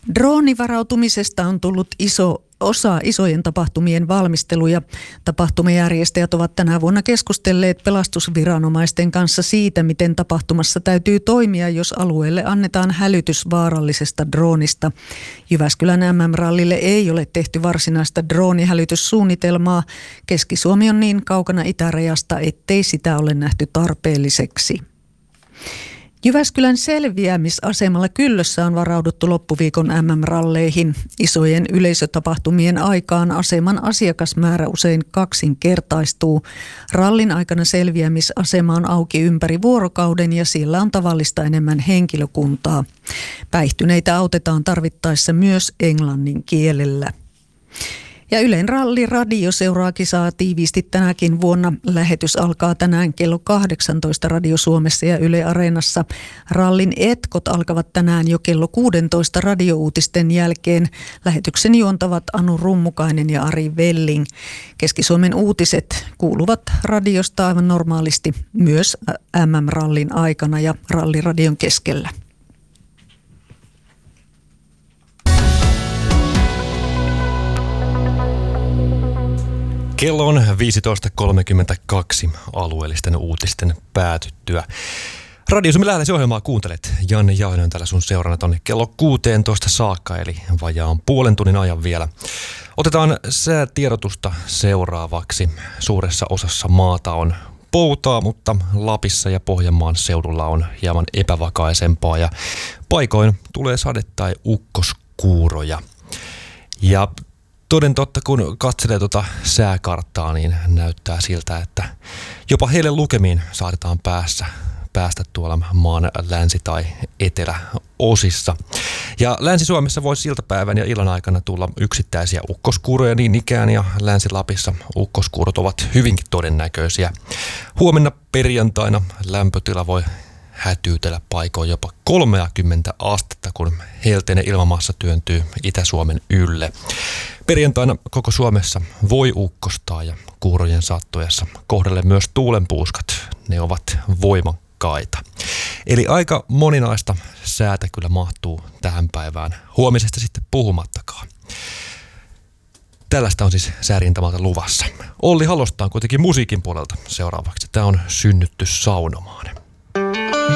Droonivarautumisesta on tullut iso osa isojen tapahtumien valmisteluja. Tapahtumajärjestäjät ovat tänä vuonna keskustelleet pelastusviranomaisten kanssa siitä, miten tapahtumassa täytyy toimia, jos alueelle annetaan hälytys vaarallisesta droonista. Jyväskylän MM-rallille ei ole tehty varsinaista droonihälytyssuunnitelmaa. Keski-Suomi on niin kaukana itärajasta, ettei sitä ole nähty tarpeelliseksi. Jyväskylän selviämisasemalla Kyllössä on varauduttu loppuviikon MM-ralleihin. Isojen yleisötapahtumien aikaan aseman asiakasmäärä usein kaksinkertaistuu. Rallin aikana selviämisasema on auki ympäri vuorokauden ja siellä on tavallista enemmän henkilökuntaa. Päihtyneitä autetaan tarvittaessa myös englannin kielellä. Ja Ylen ralliradio seuraa kisaa tiiviisti tänäkin vuonna. Lähetys alkaa tänään kello 18 Radio Suomessa ja Yle Areenassa. Rallin etkot alkavat tänään jo kello 16 radiouutisten jälkeen. Lähetyksen juontavat Anu Rummukainen ja Ari Velling. Keski-Suomen uutiset kuuluvat radiosta aivan normaalisti myös MM-rallin aikana ja ralliradion keskellä. Kello on 15.32 alueellisten uutisten päätyttyä. Radio Suomi Lähläsi-ohjelmaa kuuntelet. Janne Jauhinen on täällä sun seurana tonne kello 16 saakka, eli vajaan puolen tunnin ajan vielä. Otetaan säätiedotusta seuraavaksi. Suuressa osassa maata on poutaa, mutta Lapissa ja Pohjanmaan seudulla on hieman epävakaisempaa ja paikoin tulee sade- tai ukkoskuuroja. Ja toden totta, kun katselee tuota sääkarttaa, niin näyttää siltä, että jopa heille lukemiin saatetaan päästä tuolla maan länsi- tai eteläosissa. Ja Länsi-Suomessa voisi iltapäivän ja illan aikana tulla yksittäisiä ukkoskuuroja niin ikään, ja Länsi-Lapissa ukkoskuurot ovat hyvinkin todennäköisiä. Huomenna perjantaina lämpötila voi hätyytellä paikoin jopa 30 astetta, kun helteinen ilmamassa työntyy Itä-Suomen ylle. Perjantaina koko Suomessa voi ukkostaa ja kuurojen sattuessa kohdalle myös tuulenpuuskat. Ne ovat voimakkaita. Eli aika moninaista säätä kyllä mahtuu tähän päivään. Huomisesta sitten puhumattakaan. Tällaista on siis säärintamalta luvassa. Olli Halosta on kuitenkin musiikin puolelta seuraavaksi. Tämä on Synnytty saunomaan.